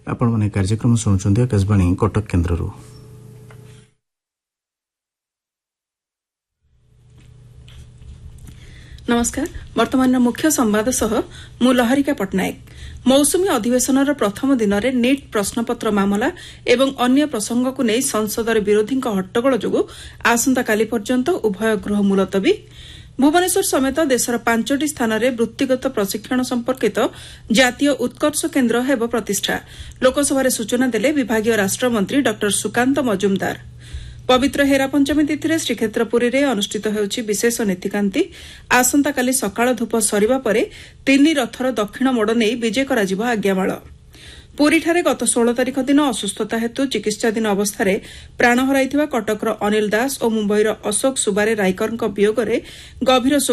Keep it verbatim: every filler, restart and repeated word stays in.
आपण माने कार्यक्रम शुणुछन्ती आकाशवाणी कटक केन्द्ररू। नमस्कार। वर्तमान मुख्य संवाद सह मु लहरिका पटनायक। मौसुमी अधिवेशनर प्रथम दिन में नीट प्रश्नपत्र मामला एवं अन्य प्रसंग को नहीं संसदर विरोधी हट्टगोल जोगु आसंताकाली पर्यंत उभय गृह मुलतवी। भुवनेश्वर समेत देशर पांचटी स्थान में वृत्तिगत प्रशिक्षण संपर्कित जातीय उत्कर्ष केन्द्र हेब प्रतिष्ठा। लोकसभा सूचना देले विभागीय राष्ट्रमंत्री डॉ सुकांत मजुमदार। पवित्र हेरा पंचमी तिथि में श्रीक्षेत्रपुरी में अनुष्ठित होउछि विशेष नीतिकांति। आसंताकाली सकाळ धूप सरिबा परे तीन रथर दक्षिण मोड़ नहीं विजे कराजिब आज्ञामाल। पुरीठारे गत षोल तारिख दिन असुस्थता हेतु चिकित्साधीन अवस्था प्राण हराइथिबा कटकर अनिल दास और मुंबईर अशोक सुबारे राइकर वियोगरे गभीर